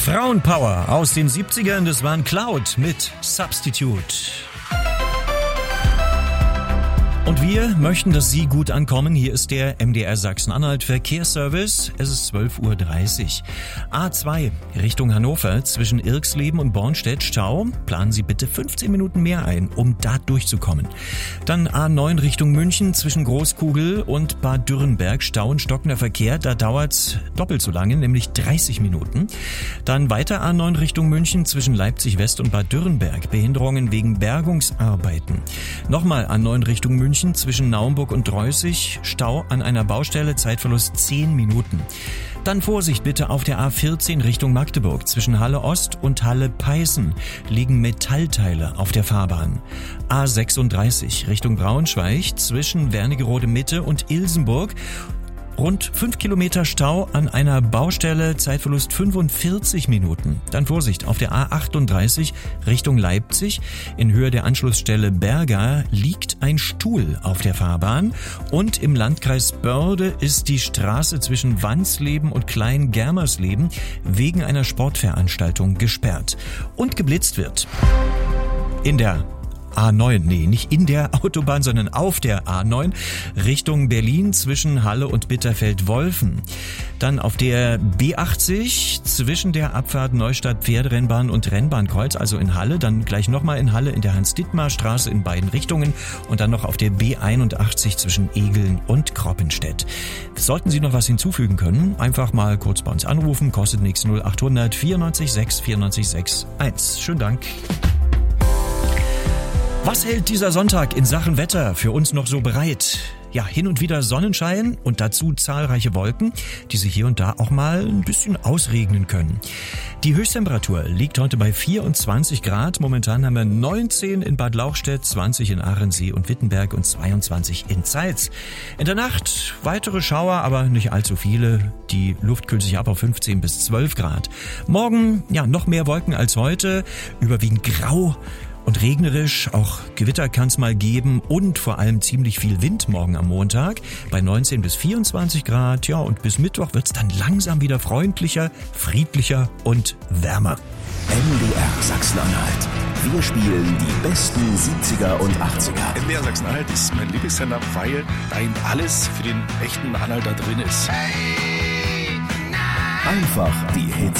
Frauenpower aus den 70ern, das waren Cloud mit Substitute. Und wir möchten, dass Sie gut ankommen. Hier ist der MDR Sachsen-Anhalt Verkehrsservice. Es ist 12:30 Uhr. A2 Richtung Hannover zwischen Irxleben und Bornstedt Stau. Planen Sie bitte 15 Minuten mehr ein, um da durchzukommen. Dann A9 Richtung München zwischen Großkugel und Bad Dürrenberg. Stau und stockender Verkehr. Da dauert's doppelt so lange, nämlich 30 Minuten. Dann weiter A9 Richtung München zwischen Leipzig West und Bad Dürrenberg. Behinderungen wegen Bergungsarbeiten. Nochmal A9 Richtung München zwischen Naumburg und Dreußig, Stau an einer Baustelle, Zeitverlust 10 Minuten. Dann Vorsicht bitte auf der A14 Richtung Magdeburg. Zwischen Halle Ost und Halle Peißen liegen Metallteile auf der Fahrbahn. A36 Richtung Braunschweig zwischen Wernigerode Mitte und Ilsenburg. Rund 5 Kilometer Stau an einer Baustelle, Zeitverlust 45 Minuten. Dann Vorsicht, auf der A38 Richtung Leipzig. In Höhe der Anschlussstelle Berga liegt ein Stuhl auf der Fahrbahn. Und im Landkreis Börde ist die Straße zwischen Wansleben und Klein-Germersleben wegen einer Sportveranstaltung gesperrt. Und geblitzt wird in der A9, nicht in der Autobahn, sondern auf der A9 Richtung Berlin zwischen Halle und Bitterfeld-Wolfen. Dann auf der B80 zwischen der Abfahrt Neustadt Pferderennbahn und Rennbahnkreuz, also in Halle, dann gleich nochmal in Halle in der Hans-Dittmar-Straße in beiden Richtungen und dann noch auf der B81 zwischen Egeln und Kroppenstedt. Sollten Sie noch was hinzufügen können, einfach mal kurz bei uns anrufen, kostet nichts, 0800 94 6 94 6 1. Schönen Dank. Was hält dieser Sonntag in Sachen Wetter für uns noch so bereit? Ja, hin und wieder Sonnenschein und dazu zahlreiche Wolken, die sich hier und da auch mal ein bisschen ausregnen können. Die Höchsttemperatur liegt heute bei 24 Grad. Momentan haben wir 19 in Bad Lauchstädt, 20 in Aachensee und Wittenberg und 22 in Zeitz. In der Nacht weitere Schauer, aber nicht allzu viele. Die Luft kühlt sich ab auf 15 bis 12 Grad. Morgen, ja, noch mehr Wolken als heute, überwiegend grau und regnerisch, auch Gewitter kann es mal geben und vor allem ziemlich viel Wind morgen am Montag bei 19 bis 24 Grad. Ja, und bis Mittwoch wird es dann langsam wieder freundlicher, friedlicher und wärmer. MDR Sachsen-Anhalt. Wir spielen die besten 70er und 80er. MDR Sachsen-Anhalt ist mein Lieblingssender, weil da eben alles für den echten Anhalter drin ist. Einfach die Hits